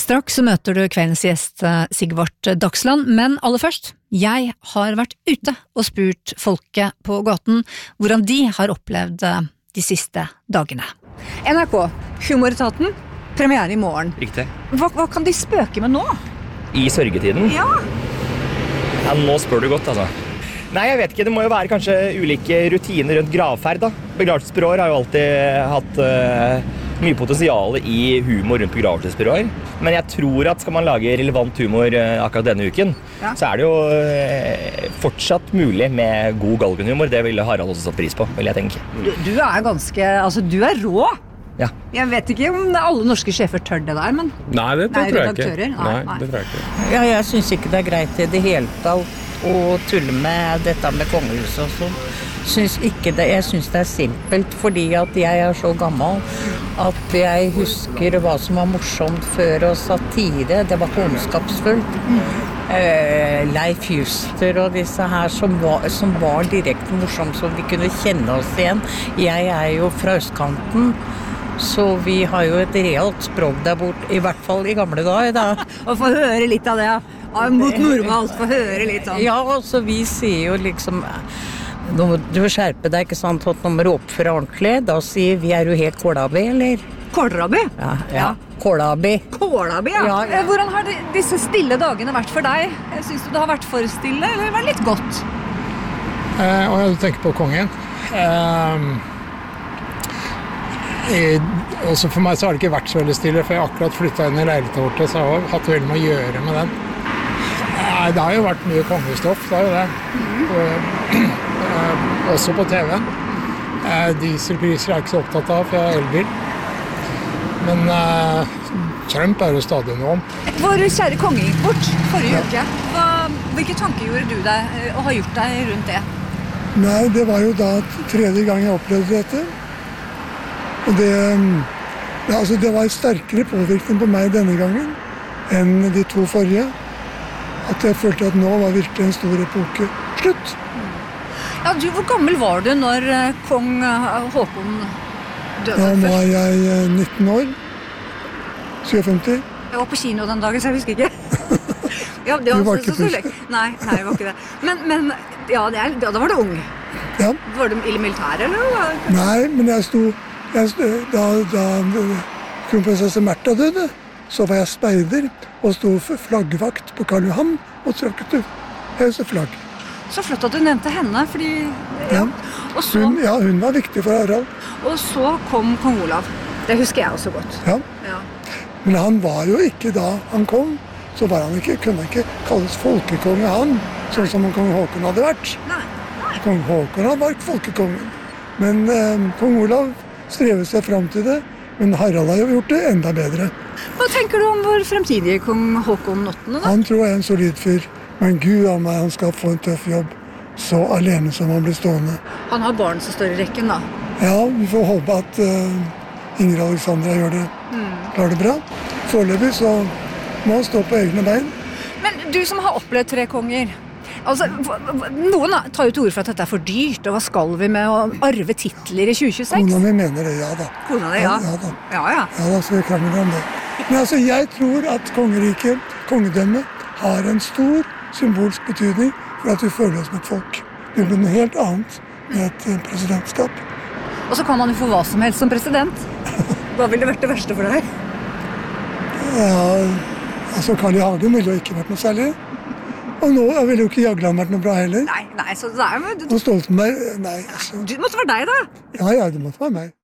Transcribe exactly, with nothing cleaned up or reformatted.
Straks så møter du kveldens gjest Sigvart Dagsland, men aller først, jeg har vært ute og spurt folket på gaten hvordan de har opplevd de siste dagene. N R K, Humoretaten, premiere i morgen. Riktig. Hva, hva kan de spøke med nå? I sørgetiden? Ja. Ja, nå spør du godt, altså. Nei, jeg vet ikke, det må jo være kanskje ulike rutiner rundt gravferd, da. Begravelsesbyråer har jo alltid hatt uh, mye potensial i humor rundt begravelsesbyråer. Men jeg tror at skal man lage relevant humor uh, akkurat denne uken, ja. Så er det jo uh, fortsatt mulig med god galgenhumor. Det ville Harald også satt pris på, vil jeg tenke. Du, du er ganske, altså du er rå. Ja. Jeg vet ikke om alle norske sjefer tør det der, men... Nei, det, det nei, tror jeg ikke. Nei, nei, nei. det tror jeg ikke. Ja, jeg synes ikke det er greit i det hele tatt å tulle med dette med kongehuset og sånn. Synes ikke det, jeg synes det er simpelt, fordi at jeg er så gammel at jeg husker hva som var morsomt før og satire. Det var ondskapsfullt. Eh, Leif Juster og disse her som var, som var direkte morsomt, så vi kunne kjenne oss igjen. Jeg er jo fra østkanten, så vi har jo et realt språk der bort, i hvert fall i gamle dager da. Og få høre litt av det, ja. Mot normalt, få høre litt sånn. Ja, altså vi sier jo liksom, nå må du skjerpe deg, ikke sant, at når man oppfører ordentlig, da sier vi er jo helt kålabi, eller? Kålabi? Ja, ja. Kålabi. Kålabi, ja. Ja, ja. Hvordan har de, disse stille dagene vært for deg? Synes du det har vært for stille, eller vært litt godt? Eh, og jeg tenker på kongen. Eh, I, også for meg så har det ikke vært så veldig stille, for jeg har akkurat flyttet inn i leiligheten vårt, så jeg har hatt veldig mye å gjøre med den. Nei, det har jo vært mye kongestoff, det er jo det. Og, øh, også på T V. Eh, dieselpriser er jeg ikke så opptatt av, for jeg er elbil. Men øh, Trump er jo stadig noe om. Vår kjære konge gikk bort forrige uke. Hva, hvilke tanker gjorde du deg og har gjort deg rundt det? Nei, det var jo da tredje gang jeg opplevde dette. Og det, det, altså det var en sterkere påvirkning på meg denne gangen enn de to forrige. At jeg følte at nå var virkelig en stor epoke slutt. Ja, du, hvor gammel var du når kong Håkon døde? Da var jeg nitten år. syvogfemti. Jeg var på kino den dagen, så jeg husker ikke. Ja, det var, du var ikke så, så, så nei, nei, jeg var ikke det. Men, men ja, det er, da var du ung. Ja. Var du i militæret, eller? Nei, men jeg sto... Jeg, da, da kronprinsesse Märtha døde, så var jeg speider og stod flaggvakt på Karl Johan og trakk ut høyseflagg. Så flott at du nevnte henne, fordi... Ja, ja. Og så, hun, ja, hun var viktig for Harald. Og så kom kong Olav. Det husker jeg også godt. Ja. Ja. Men han var jo ikke da han kom, så var han ikke, kunne han ikke kalles folkekonge han, sånn som kong Håkon hadde vært. Nei. Nei. Kong Håkon hadde vært folkekongen. Men eh, kong Olav strever seg frem til det, men Harald har jo gjort det enda bedre. Hva tenker du om vår fremtidige kong Håkon åttende, da? Han tror jeg er en solid fyr, men Gud av meg, han skal få en tøff jobb, så alene som han blir stående. Han har barn som står i rekken, da. Ja, vi får håpe at uh, Ingrid Alexandra gjør det, mm. klarer det bra. Foreløpig så må han stå på egne bein. Men du som har opplevd tre konger, altså, noen tar jo til ord for at dette er for dyrt, og hva skal vi med å arve titler i tjue tjueseks? Kona mi mener det, ja da. Kona di, ja. Ja, ja da. Ja, ja. Ja da, så vi krangler om det. Men altså, jeg tror at kongeriket, kongedømmet, har en stor symbolsk betydning for at vi føler oss med et folk. Det blir noe helt annet med et presidentskap. Og så kan man jo få hva som helst som president. Hva ville vært det verste for deg? Ja, altså, Carl I. Hagen ville jo ikke vært noe særlig. Og nå ville jo ikke Jagland vært noe bra heller. Nei, nei, så det er jo... Og Stoltenberg, nei, altså. Du måtte være deg, da. Ja, ja, det måtte være meg.